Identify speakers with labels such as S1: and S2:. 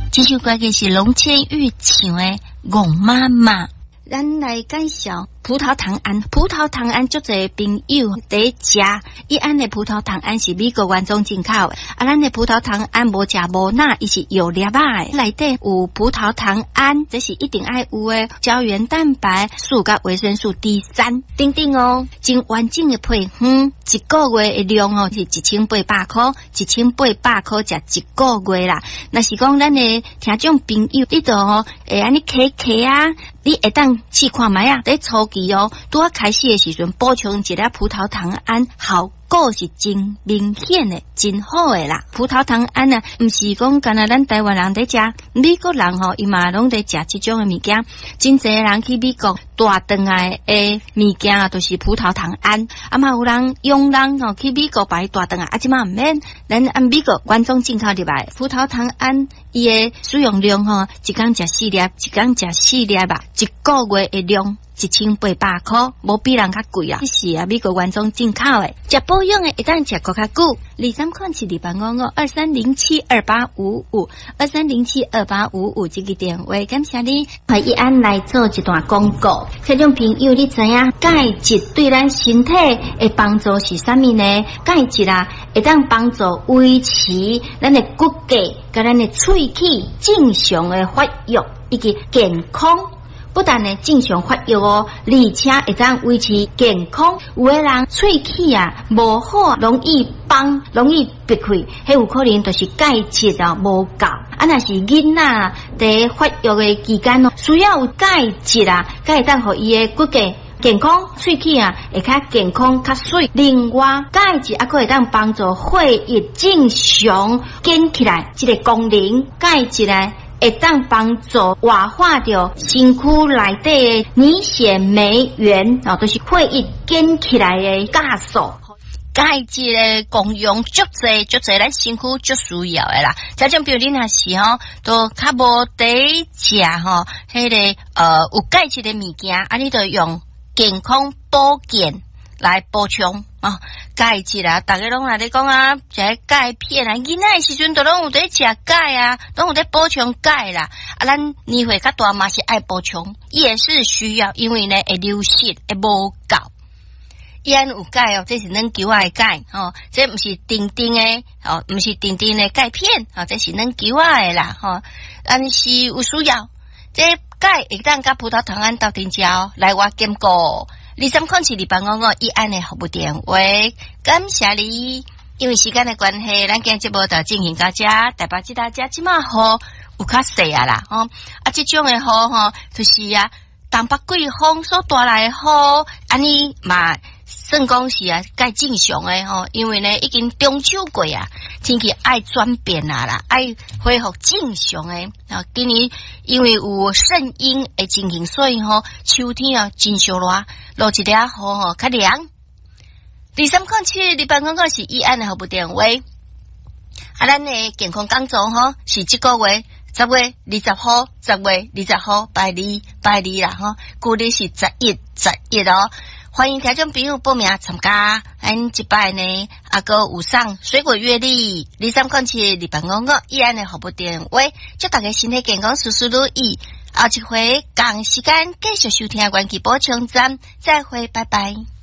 S1: 这首歌嘅是龙千玉唱的《戆妈妈》。咱来介绍葡萄糖胺。葡萄糖胺足侪朋友在食，伊安的葡萄糖胺是美国原装进口的。咱的葡萄糖胺无食无哪，伊是药粒仔的，内底有葡萄糖胺，这是一定爱有的胶原蛋白、素甲维生素 D3 等等哦。真完整的配方，一个月的量哦是1800块，1800块食一个月啦。若是讲咱的听众朋友，你都会安尼咳啊，你会当试看卖啊，在初期哦，拄啊开始的时阵补充一粒葡萄糖胺，效果是真明显的，真好的啦。葡萄糖胺啊，唔是讲干那咱台湾人在食，美国人伊嘛拢在食这种的物件。真侪人去美国大顿来的物件啊，都是葡萄糖胺。嘛有人用人去美国买大顿啊，即嘛唔免，咱按美国原装进口入来葡萄糖胺，伊的使用量一天食4粒，一天食4粒吧，一个月的量1800块，无比人较贵啊。这是美国原装进口的，食保养的一旦食更较久。23款是23072855，23072855这个电话，感谢你和伊安来做一段广告。听众朋友，你知影钙质对咱身体的帮助是啥物呢？钙质啊，会当帮助维持咱的骨骼甲咱的喙齿正常的发育以及健康。不但呢正常发育哦，而且会当维持健康。有的人喙齿啊无好，容易崩，容易闭开，迄有可能就是钙质啊无够。若是囡仔在发育的期间哦，需要有钙质啊，会当互伊的骨骼健康，喙齿啊会较健康较水。另外，钙质还可以当帮助血液正常建起来，这个功能。钙质呢会当帮助活化掉身躯内底的凝血酶原，都是血液建起来的酵素。钙质的功用足侪，咱身躯足需要的啦。就像比如你若是都较无得食迄个有钙质的物件，你就用健康保健来补充钙质啊，大家拢来咧讲啊，食钙片啊，囡仔时阵都拢有在食钙啊，拢有在补充钙啦。咱年岁较大嘛是爱补充，也是需要，因为呢会流失，会无够。伊安有钙这是咱球仔的钙这不是丁丁的不是丁丁的钙片这是咱球仔的啦但是有需要，这钙会当甲葡萄糖胺斗阵食来我兼顾。23款是255伊安的服务电话，感谢你。因为时间的关系，咱今日节目就进行到这，代表大家即马雨有较细啊啦这种的雨就是东北季风所带来的雨，安尼嘛算讲是该正常的因为呢已经中秋过啊，天气爱转变啦，爱恢复正常的今年因为有圣婴的情形，所以秋天真烧热，落一点雨较凉。23款255是伊安的服务电话，咱的健康讲座是这个月10月20号拜二啦旧历是11欢迎听众朋友报名参加，咱这摆呢还个有送水果月历。23款255伊安的服务电话，祝大家身体健康，事事如意。下一回同时间继续收听元气补充站，再会，拜拜。